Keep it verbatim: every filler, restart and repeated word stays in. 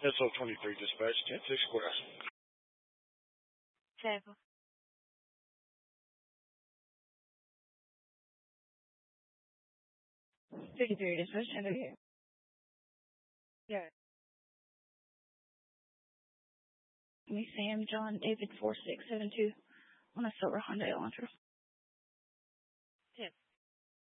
S O twenty-three dispatch, ten six square. Seven. fifty-three dispatch, ten thirty-eight. Yeah. Me, Sam, John, David, four six seven two on a silver Hyundai Elantra.